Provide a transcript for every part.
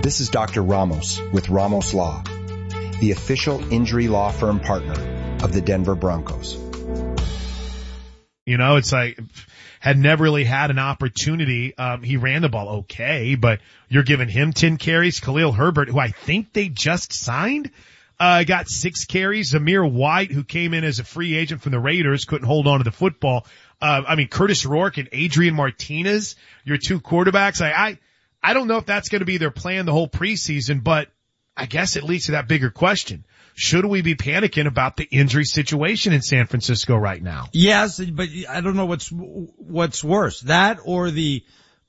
This is Dr. Ramos with Ramos Law, the official injury law firm partner of the Denver Broncos. You know, it's like, had never really had an opportunity. He ran the ball okay, but you're giving him 10 carries. Khalil Herbert, who I think they just signed, got 6 carries. Zamir White, who came in as a free agent from the Raiders, couldn't hold on to the football. Curtis Rourke and Adrian Martinez, your 2 quarterbacks. I don't know if that's going to be their plan the whole preseason, but I guess it leads to that bigger question. Should we be panicking about the injury situation in San Francisco right now? Yes, but I don't know what's worse, that or the,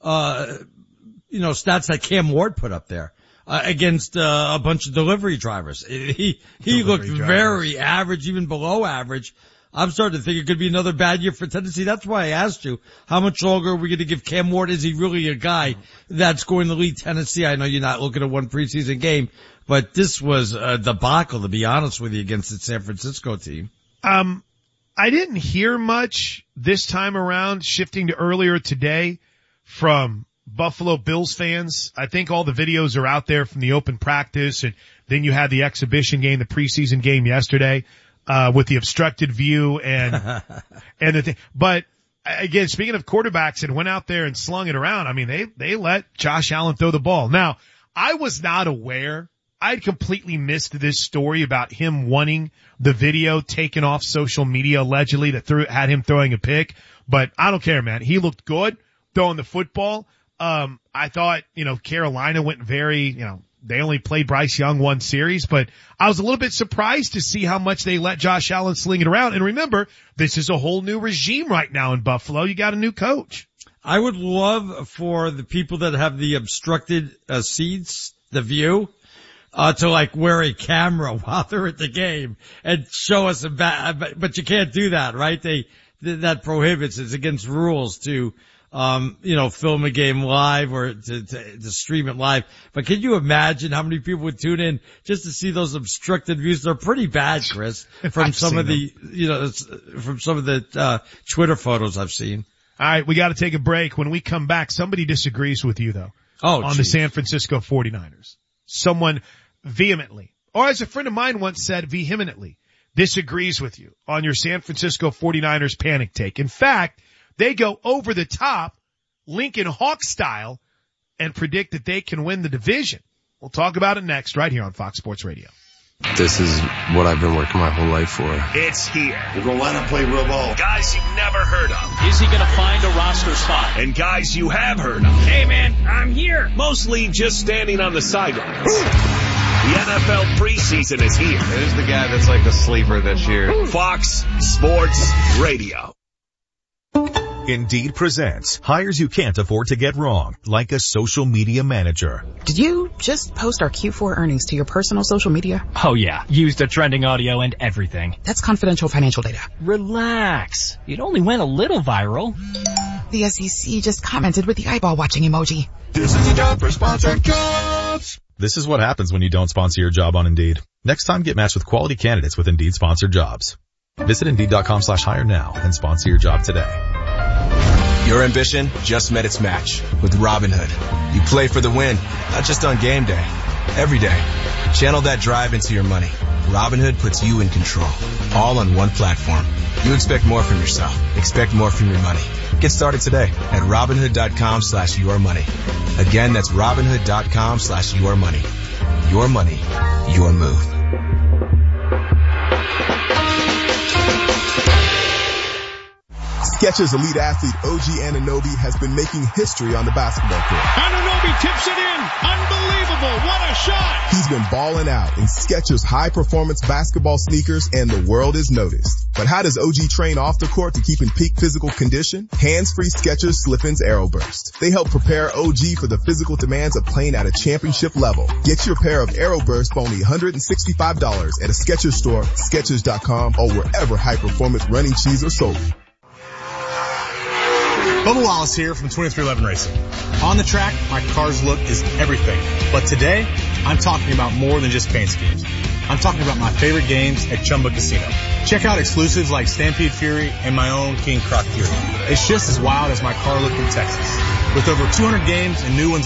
stats that Cam Ward put up there, against, a bunch of delivery drivers. He looked very average, even below average. I'm starting to think it could be another bad year for Tennessee. That's why I asked you, how much longer are we going to give Cam Ward? Is he really a guy that's going to lead Tennessee? I know you're not looking at one preseason game, but this was a debacle, to be honest with you, against the San Francisco team. I didn't hear much this time around, shifting to earlier today, from Buffalo Bills fans. I think all the videos are out there from the open practice, and then you had the exhibition game, the preseason game yesterday, with the obstructed view and the thing. But again, speaking of quarterbacks and went out there and slung it around, I mean, they let Josh Allen throw the ball. Now, I was not aware. I'd completely missed this story about him wanting the video taken off social media allegedly that had him throwing a pick. But I don't care, man. He looked good throwing the football. I thought, Carolina went they only played Bryce Young 1 series, but I was a little bit surprised to see how much they let Josh Allen sling it around. And remember, this is a whole new regime right now in Buffalo. You got a new coach. I would love for the people that have the obstructed seats, the view, to wear a camera while they're at the game and show us but you can't do that, right? That prohibits, it's against rules to film a game live or to stream it live. But can you imagine how many people would tune in just to see those obstructed views? They're pretty bad, Chris, from some of the Twitter photos I've seen. All right, we got to take a break. When we come back, somebody disagrees with you though. The San Francisco 49ers. Someone vehemently, or as a friend of mine once said, vehemently disagrees with you on your San Francisco 49ers panic take. In fact, they go over the top, Lincoln Hawk style, and predict that they can win the division. We'll talk about it next right here on Fox Sports Radio. This is what I've been working my whole life for. It's here. We're going to line up, play real ball. Guys you've never heard of. Is he going to find a roster spot? And guys you have heard of. Hey, man, I'm here. Mostly just standing on the sidelines. The NFL preseason is here. There's the guy that's like a sleeper this year. Fox Sports Radio. Indeed presents hires you can't afford to get wrong, like a social media manager. Did you just post our Q4 earnings to your personal social media? Oh yeah, used the trending audio and everything. That's confidential financial data. Relax. It only went a little viral. The SEC just commented with the eyeball watching emoji. This is a job for sponsored jobs. This is what happens when you don't sponsor your job on Indeed. Next time, get matched with quality candidates with Indeed sponsored jobs. Visit Indeed.com/hire now and sponsor your job today. Your ambition just met its match with Robinhood. You play for the win, not just on game day. Every day, channel that drive into your money. Robinhood puts you in control, all on one platform. You expect more from yourself. Expect more from your money. Get started today at Robinhood.com/yourmoney. Again, that's Robinhood.com/yourmoney. Your money, your move. Skechers elite athlete OG Anunoby has been making history on the basketball court. Anunoby tips it in. Unbelievable. What a shot. He's been balling out in Skechers high-performance basketball sneakers, and the world has noticed. But how does OG train off the court to keep in peak physical condition? Hands-free Skechers Slip-ins Aeroburst. They help prepare OG for the physical demands of playing at a championship level. Get your pair of Aeroburst for only $165 at a Skechers store, Skechers.com, or wherever high-performance running shoes are sold. Bubba Wallace here from 2311 Racing. On the track, my car's look is everything. But today, I'm talking about more than just paint schemes. I'm talking about my favorite games at Chumba Casino. Check out exclusives like Stampede Fury and my own King Croc Fury. It's just as wild as my car look in Texas. With over 200 games and new ones